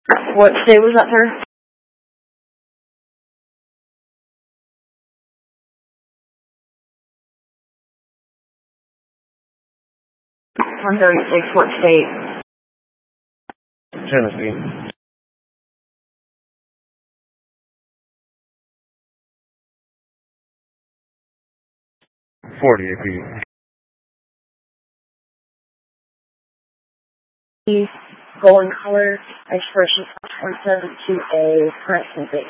What state was that, sir? 136, what state? Tennessee. $48. Golden color, expiration 27-2A, present date.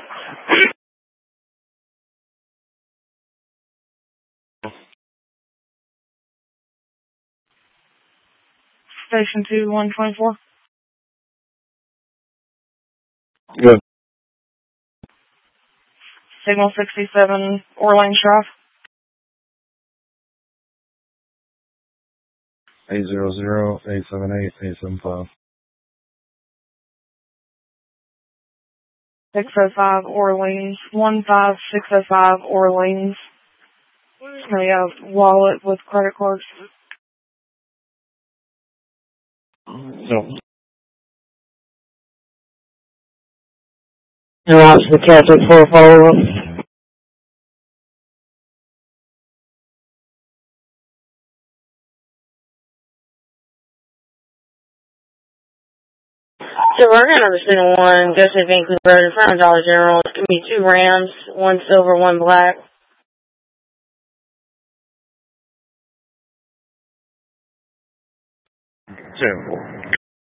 Station 2, 124. Good. Signal 67, Orleans Drive. 800-878-875. 605 Orleans, 15605 Orleans. We have wallet with credit cards. No. And watch the Catholic for a follow-up. So we're going to Signal 1, Joseph Vancouver Road in front of Dollar General. It's going to be 2 Rams, 1 silver, 1 black. 10-4.